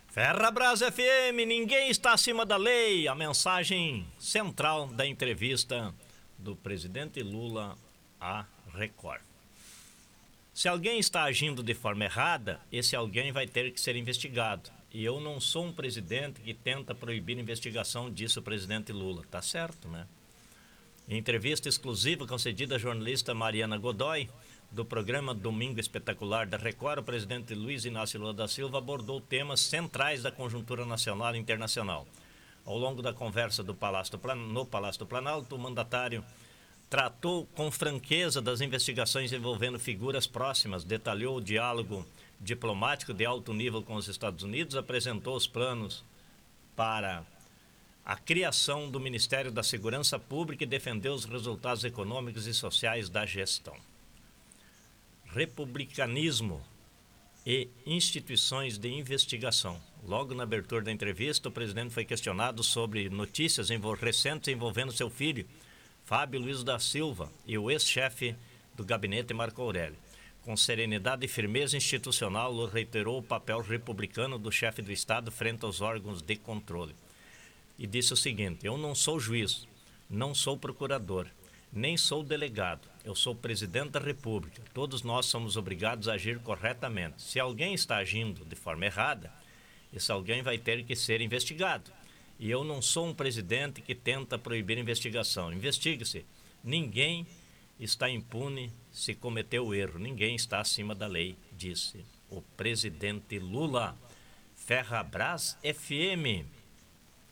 Ferrabras FM, ninguém está acima da lei. A mensagem central da entrevista do presidente Lula à Record. Se alguém está agindo de forma errada, esse alguém vai ter que ser investigado. E eu não sou um presidente que tenta proibir investigação, disse o presidente Lula. Tá certo, né? Em entrevista exclusiva concedida à jornalista Mariana Godoy, do programa Domingo Espetacular da Record, o presidente Luiz Inácio Lula da Silva abordou temas centrais da conjuntura nacional e internacional. Ao longo da conversa no Palácio do Planalto, o mandatário tratou com franqueza das investigações envolvendo figuras próximas, detalhou o diálogo diplomático de alto nível com os Estados Unidos, apresentou os planos para a criação do Ministério da Segurança Pública e defendeu os resultados econômicos e sociais da gestão. Republicanismo e instituições de investigação. Logo na abertura da entrevista, o presidente foi questionado sobre notícias recentes envolvendo seu filho, Fábio Luiz da Silva, e o ex-chefe do gabinete, Marco Aurélio. Com serenidade e firmeza institucional, Lula reiterou o papel republicano do chefe do Estado frente aos órgãos de controle. E disse o seguinte: eu não sou juiz, não sou procurador, nem sou delegado, eu sou presidente da República. Todos nós somos obrigados a agir corretamente. Se alguém está agindo de forma errada, esse alguém vai ter que ser investigado. E eu não sou um presidente que tenta proibir investigação. Investigue-se. Ninguém está impune se cometeu erro. Ninguém está acima da lei, disse o presidente Lula. Ferrabras FM.